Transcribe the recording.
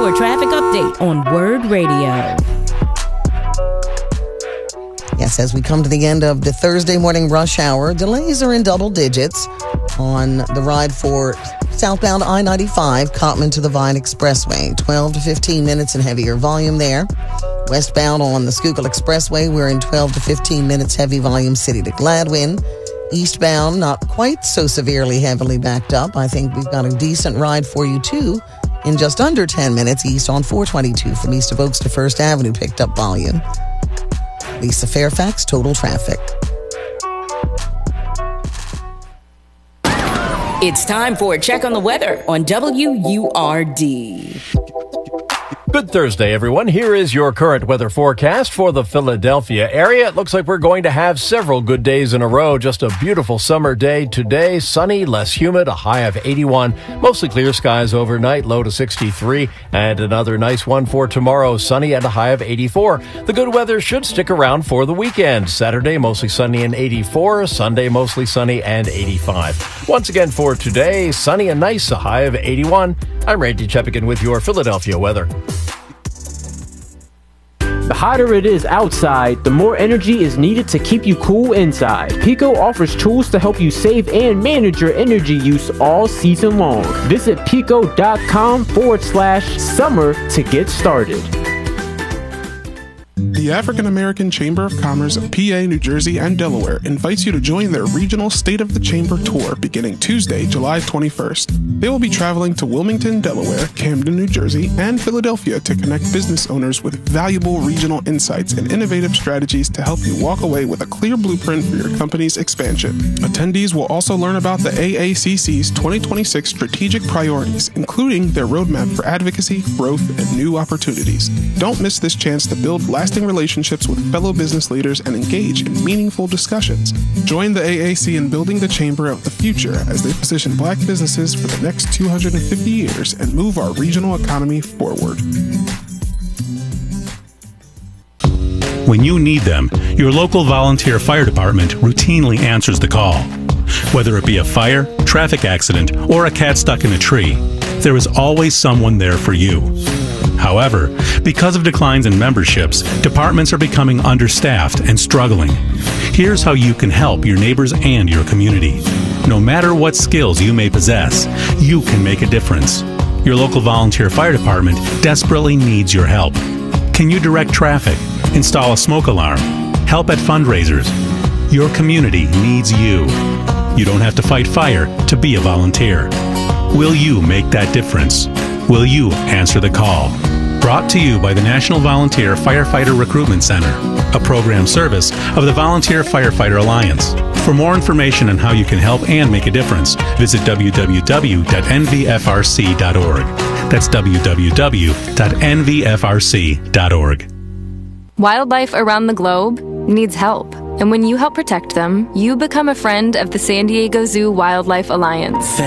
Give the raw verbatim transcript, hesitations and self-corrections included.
your traffic update on Word Radio. Yes, as we come to the end of the Thursday morning rush hour, delays are in double digits on the ride for southbound I ninety-five, Cottman to the Vine Expressway. twelve to fifteen minutes in heavier volume there. Westbound on the Schuylkill Expressway, we're in twelve to fifteen minutes heavy volume City to Gladwin. Eastbound, not quite so severely heavily backed up. I think we've got a decent ride for you, too, in just under ten minutes east on four twenty-two from east of Oaks to First Avenue picked up volume. Lisa Fairfax, Total Traffic. It's time for a check on the weather on W U R D. Good Thursday, everyone. Here is your current weather forecast for the Philadelphia area. It looks like we're going to have several good days in a row. Just a beautiful summer day today. Sunny, less humid, a high of eighty-one. Mostly clear skies overnight, low to sixty-three. And another nice one for tomorrow, sunny and a high of eighty-four. The good weather should stick around for the weekend. Saturday, mostly sunny and eighty-four. Sunday, mostly sunny and eighty-five. Once again for today, sunny and nice, a high of eighty-one. I'm Randy Cheppigan with your Philadelphia weather. The hotter it is outside, the more energy is needed to keep you cool inside. Pico offers tools to help you save and manage your energy use all season long. Visit pico.com forward slash summer to get started. The African American Chamber of Commerce of P A, New Jersey, and Delaware invites you to join their regional State of the Chamber tour beginning Tuesday, July twenty-first. They will be traveling to Wilmington, Delaware, Camden, New Jersey, and Philadelphia to connect business owners with valuable regional insights and innovative strategies to help you walk away with a clear blueprint for your company's expansion. Attendees will also learn about the A A C C's twenty twenty-six strategic priorities, including their roadmap for advocacy, growth, and new opportunities. Don't miss this chance to build lasting relationships with fellow business leaders and engage in meaningful discussions. Join the A A C in building the chamber of the future as they position black businesses for the next two hundred fifty years and move our regional economy forward. When you need them, your local volunteer fire department routinely answers the call. Whether it be a fire, traffic accident, or a cat stuck in a tree, there is always someone there for you. However, because of declines in memberships, departments are becoming understaffed and struggling. Here's how you can help your neighbors and your community. No matter what skills you may possess, you can make a difference. Your local volunteer fire department desperately needs your help. Can you direct traffic, install a smoke alarm, help at fundraisers? Your community needs you. You don't have to fight fire to be a volunteer. Will you make that difference? Will you answer the call? Brought to you by the National Volunteer Firefighter Recruitment Center, a program service of the Volunteer Firefighter Alliance. For more information on how you can help and make a difference, visit w w w dot n v f r c dot org. That's w w w dot n v f r c dot org. Wildlife around the globe needs help. And when you help protect them, you become a friend of the San Diego Zoo Wildlife Alliance.